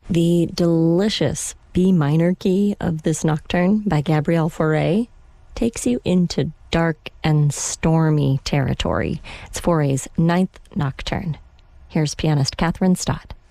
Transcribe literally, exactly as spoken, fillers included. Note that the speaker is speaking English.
The delicious B minor key of this nocturne by Gabrielle Fauré takes you into dark and stormy territory. It's Fauré's ninth nocturne. Here's pianist Catherine Stott.